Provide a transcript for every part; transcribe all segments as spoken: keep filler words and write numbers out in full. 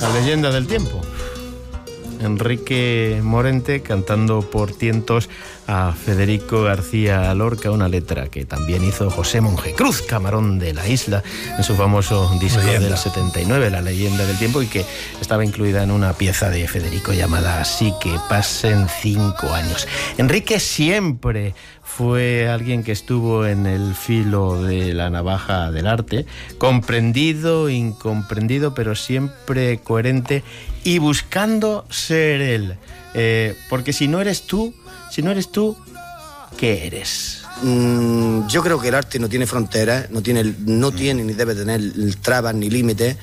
La leyenda del tiempo. Enrique Morente cantando por tientos a Federico García Lorca, una letra que también hizo José Monjecruz, camarón de la isla, en su famoso disco leyenda del setenta y nueve, La leyenda del tiempo, y que estaba incluida en una pieza de Federico llamada Así que pasen cinco años. Enrique siempre fue alguien que estuvo en el filo de la navaja del arte, comprendido, incomprendido, pero siempre coherente y buscando ser él. Eh, porque si no eres tú, si no eres tú, ¿qué eres? Mm, yo creo que el arte no tiene fronteras, no tiene, no tiene ni debe tener trabas ni límites,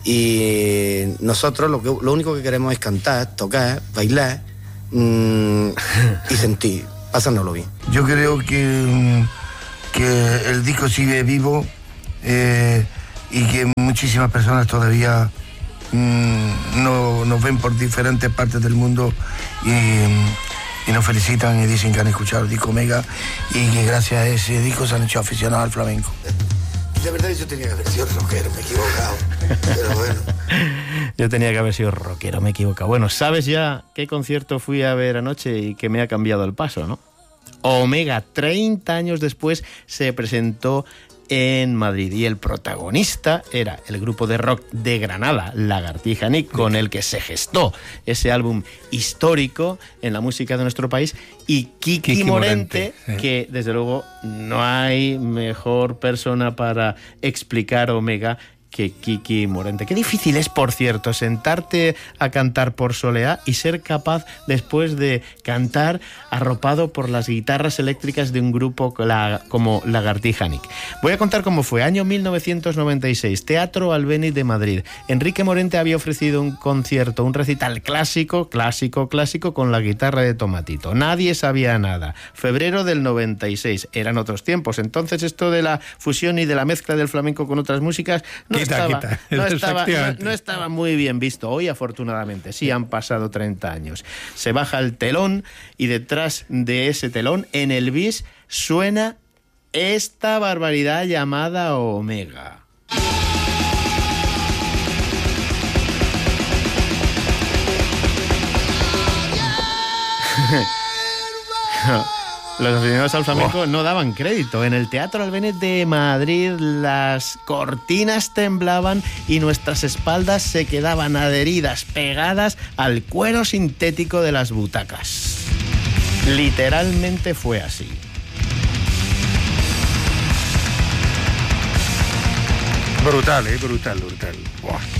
y nosotros lo, que, lo único que queremos es cantar, tocar, bailar mm, y sentir, pasárnoslo bien. Yo creo que, que el disco sigue vivo eh, y que muchísimas personas todavía mm, no, nos ven por diferentes partes del mundo y, y nos felicitan y dicen que han escuchado el disco Omega y que gracias a ese disco se han hecho aficionados al flamenco. De verdad yo tenía que haber sido rockero, me he equivocado, pero bueno. Yo tenía que haber sido rockero, me he equivocado. Bueno, ¿sabes ya qué concierto fui a ver anoche y que me ha cambiado el paso, no? Omega, treinta años después, se presentó en Madrid y el protagonista era el grupo de rock de Granada, Lagartija Nick, con el que se gestó ese álbum histórico en la música de nuestro país, y Kiki, Kiki Morente, Morente sí. Que desde luego no hay mejor persona para explicar Omega que Kiki Morente. Qué difícil es, por cierto, sentarte a cantar por Soleá y ser capaz después de cantar arropado por las guitarras eléctricas de un grupo como Lagartija Nick. Voy a contar cómo fue. Año mil novecientos noventa y seis, Teatro Albéniz de Madrid. Enrique Morente había ofrecido un concierto, un recital clásico, clásico, clásico con la guitarra de Tomatito. Nadie sabía nada. Febrero del noventa y seis. Eran otros tiempos. Entonces esto de la fusión y de la mezcla del flamenco con otras músicas no Quita, estaba, quita. No, estaba, no, no estaba muy bien visto. Hoy, afortunadamente, sí han pasado treinta años. Se baja el telón y detrás de ese telón, en el bis, suena esta barbaridad llamada Omega. Los aficionados al flamenco oh. no daban crédito. En el Teatro Albéniz de Madrid las cortinas temblaban y nuestras espaldas se quedaban adheridas, pegadas al cuero sintético de las butacas. Literalmente fue así. Brutal, eh, brutal, brutal. Buah.